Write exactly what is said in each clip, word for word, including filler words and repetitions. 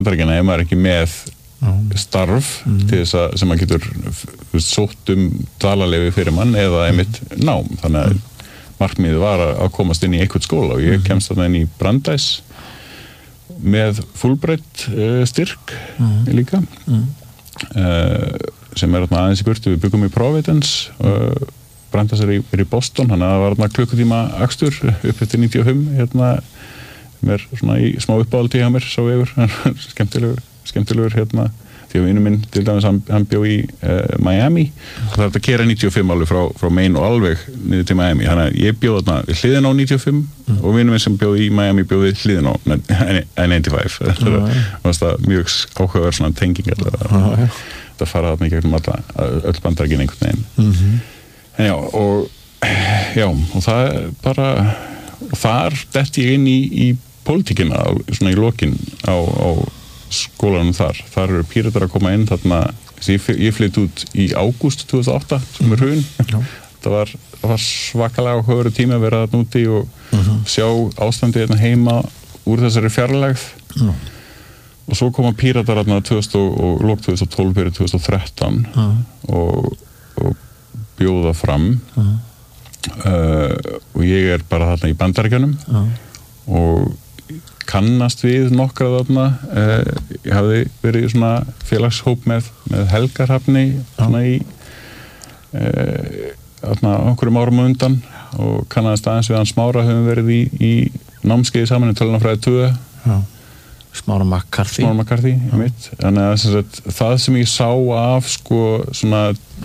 Bandaríkjanna er maður ekki með mm. starf mm. til þess að sem maður getur veist, sótt um dvalarleyfi fyrir mann eða einmitt nám. Þannig að mm. markmiðið var að komast inn í eitthvað skóla og ég mm. kemst þarna inn í Brandeis með Fulbright uh, styrk mm. líka mm. uh, sem er þarna aðeins í burtu. Við byggum í Providence uh, Brandeis er í, er í Boston, þannig að það var þarna klukkutíma akstur upp eftir níutíu og fimm hérna mér svona í smá uppáhaldi hjá mér sá yfir, skemmtilegur, skemmtilegur hérna, því að vinur minn til dæmis hann, hann bjó í uh, Miami og það er að kera níutíu og fimm alveg frá, frá Maine og alveg niður til Miami, þannig að ég bjó þarna við hliðin á níutíu og fimm mm. og vinur minn sem bjó í Miami bjó við hliðin á níutíu og fimm, það var mjög áhugaverð svona tenging þetta fara þarna í gegnum alla, öll Bandaríkin einhvern veginn mm-hmm. en já, og já, og það er bara og þar detti ég inn í, í pólitíkina svona í lokin á, á skólanum þar. Þar eru Píratar að koma inn þarna, ég, ég flytt út í ágúst tvö þúsund og átta sem er hrun. Það var, það var svakalega áhugaverður tími að vera þarna úti og uh-huh. sjá ástandið hérna heima úr þessari fjarlægð. Uh-huh. Og svo koma Píratar þarna tvö þúsund og lok tvö þúsund og tólf fyrir tvö þúsund og þrettán uh-huh. og, og bjóða fram. Uh-huh. Uh, og ég er bara þarna í Bandaríkjunum uh. og kannast við nokkra þarna uh, ég hafði verið í svona félagshóp með, með Helga Hrafni svona í uh, þarna okkurum árum undan og kannast aðeins við hann Smára höfum verið í, í námskeiði saman í tölunarfræði tvö uh. Smára McCarthy Smára McCarthy, uh. mitt þannig að sagt, það sem ég sá af sko svona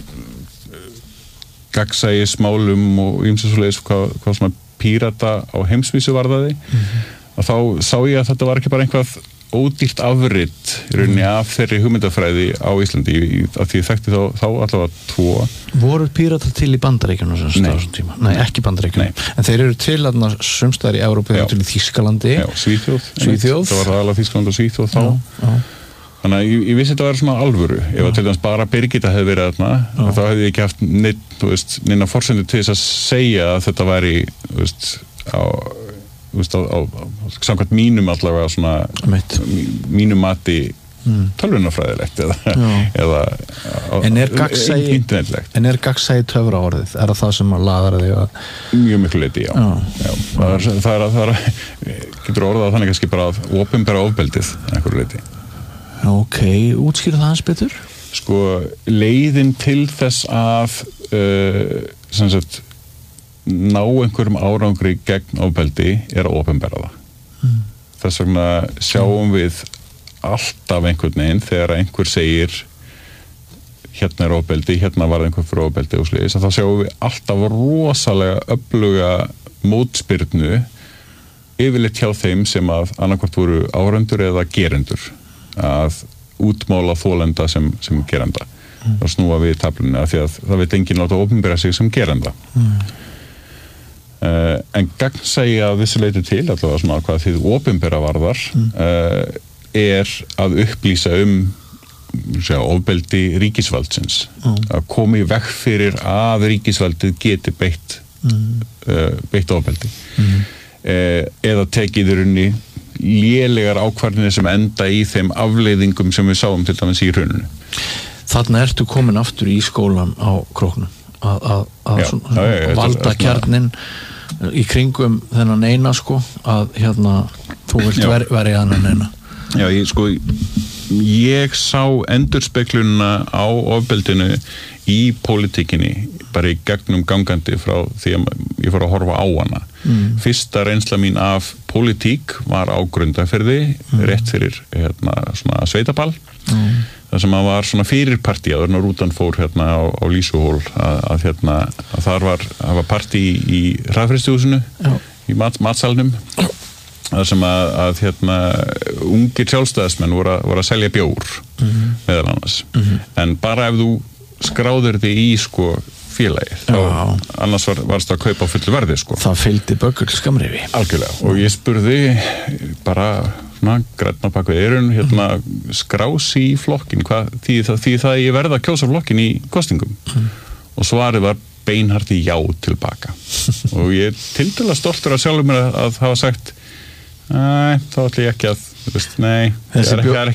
gagnsæi smálum og ýmsu svoleiðis hvað, hvað svona Pírata á heimsvísu varðaði mm-hmm. að þá sá ég að þetta var ekki bara einhvað ódýrt afrit í rauninni mm-hmm. af þeirri hugmyndafræði á Íslandi af því ég þekkti þá, þá allavega tvo. Voru Píratar til í Bandaríkjunum sem stað á þessum tíma? Nei, ekki Bandaríkjunum. En þeir eru til þarna sumstaðar í Evrópu, til í Þýskalandi. Já, Svíþjóð. Svíþjóð. Það var aðalega Þýskaland og Svíþjóð þá. Já, já. Þannig að ég, ég vissi þetta að vera svona alvöru. Ef að til dæmis bara Birgitta hefði verið þarna, þá hefði ég ekki haft neitt, þú veist, neina forsendu til þess að segja að þetta væri, þú veist, á, þú veist, á, á, á samkvæmt mínum allavega svona, mínum mati mm. tölvunarfræðilegt eða, eða á, en er gagnsæi, en er gagnsæi töfra orðið? Er það það sem að laðar þig að? Mjög miklu leyti, já. já. já það, er, það er að, það er að, getur orðað þannig kannski bara að opinbera ofbeldið einhverju leyti. Ok, útskýra það hans betur? Sko, leiðin til þess að uh, sem sagt ná einhverjum árangri gegn ofbeldi er að opinbera það. Mm. Þess vegna sjáum mm. við alltaf einhvern veginn þegar einhver segir hérna er ofbeldi, hérna var einhver fyrir ofbeldi og sliðis, þá sjáum við alltaf rosalega öfluga mótspyrnu yfirleitt hjá þeim sem að annarkvort voru áhorfendur eða gerendur að útmála þolenda sem, sem gerenda mm. og snúa við taflunni af því að það veit enginn láta opinbera sig sem gerenda mm. uh, en gagnsæi að vissu leyti til allavega svona hvað því opinbera varðar mm. uh, er að upplýsa um sjá, ofbeldi ríkisvaldsins mm. að koma í veg fyrir að ríkisvaldið geti beitt mm. uh, beitt ofbeldi mm. uh, eða tekið í rauninni lélegar ákvarðanir sem enda í þeim afleiðingum sem við sáum til dæmis í hruninu. Þarna ertu komin aftur í skólan á Króknum að, að, að já, svona, já, já, valda kjarnin í kringum þennan eina sko að hérna þú vilt ver, verja hann eina. Já, ég sko ég sá endurspeglunina á ofbeldinu í pólitíkinni bara í gegnum gangandi frá því að ég fór að horfa á hana. Mm. Fyrsta reynsla mín af pólitík var á Grundarfirði, mm. rétt fyrir hérna, svona sveitaball. Mm. Það sem að var svona fyrirpartí áður en rútan fór hérna á, á Lýsuhól að, að hérna að þar var, var partí í Hraðfrystihúsinu, í mat, matsalnum. Það sem að, að hérna ungir sjálfstæðismenn voru, voru að selja bjór mm. meðal annars. Mm. En bara ef þú skráður þig í sko félagi, þá já. Annars var, varst að kaupa á fullu verði sko. Það fylgdi böggul skamrifi. Algjörlega, og ég spurði bara svona grænna bak við eyrun hérna skrási í flokkin, hvað því það, því það ég verða að kjósa flokkin í kostingum mm. og svarið var beinharti já tilbaka og ég er tildulega stoltur af sjálfur mér að, að hafa sagt nei, þá ætla ég ekki að veist, nei, það er, er